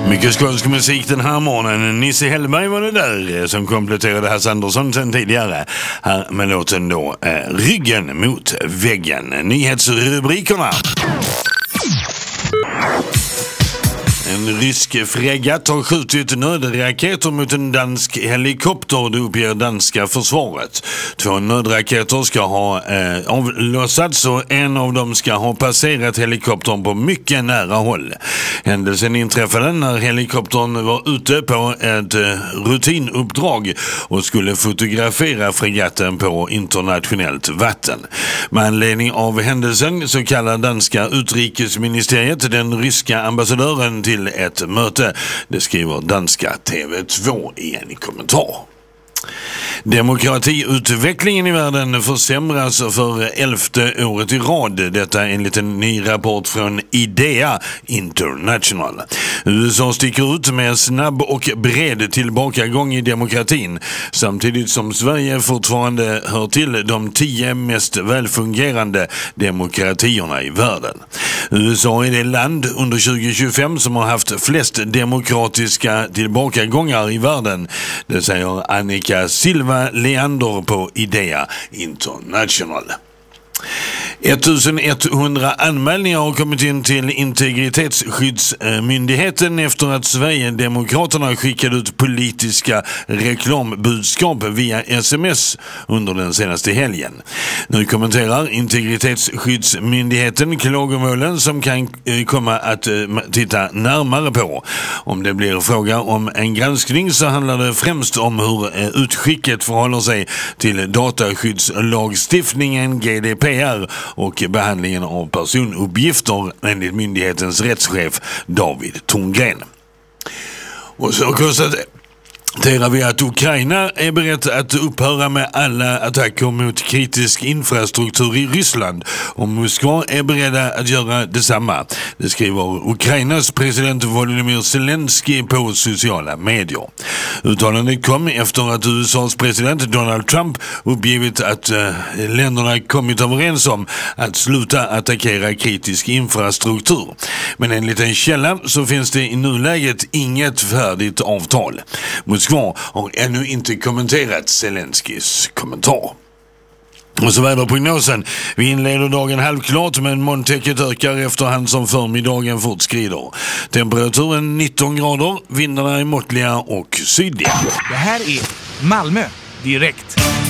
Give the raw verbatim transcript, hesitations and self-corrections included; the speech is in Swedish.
Mycket skånsk musik den här morgonen. Nisse Hellberg var det där som kompletterade Hasse Andersson sen tidigare. Här med låten då eh, Ryggen mot väggen. Nyhetsrubrikerna. En rysk fregatt har skjutit nödraketer mot en dansk helikopter, det uppger danska försvaret. Två nödraketer ska ha eh, avlossats och en av dem ska ha passerat helikoptern på mycket nära håll. Händelsen inträffade när helikoptern var ute på ett eh, rutinuppdrag och skulle fotografera fregatten på internationellt vatten. Med anledning av händelsen så kallar danska utrikesministeriet den ryska ambassadören till ett möte. Det skriver danska T V två i en kommentar. Demokratiutvecklingen i världen försämras för elfte året i rad. Detta enligt en ny rapport från IDEA International. U S A sticker ut med snabb och bred tillbakagång i demokratin, samtidigt som Sverige fortfarande hör till de tio mest välfungerande demokratierna i världen. U S A är det land under tjugo tjugofem som har haft flest demokratiska tillbakagångar i världen. Det säger Annika Silva Leander på IDEA International. elva hundra anmälningar har kommit in till Integritetsskyddsmyndigheten efter att Sverigedemokraterna skickade ut politiska reklambudskap via sms under den senaste helgen. Nu kommenterar Integritetsskyddsmyndigheten klagomålen som kan komma att titta närmare på. Om det blir fråga om en granskning så handlar det främst om hur utskicket förhåller sig till dataskyddslagstiftningen G D P R och behandlingen av personuppgifter enligt myndighetens rättschef David Torngren. Och så konstaterar vi att Ukraina är berett att upphöra med alla attacker mot kritisk infrastruktur i Ryssland och Moskva är beredda att göra detsamma. Det skriver Ukrainas president Volodymyr Zelensky på sociala medier. Uttalandet kom efter att U S A:s president Donald Trump uppgivit att äh, länderna kommit överens om att sluta attackera kritisk infrastruktur. Men enligt en källa så finns det i nuläget inget färdigt avtal. Moskva har ännu inte kommenterat Zelenskys kommentar. Och så väderprognosen. Vi inleder dagen halvklart men molntäcket ökar efterhand som förmiddagen fortskrider. Temperaturen nitton grader, vindarna är måttliga och sydliga. Det här är Malmö direkt.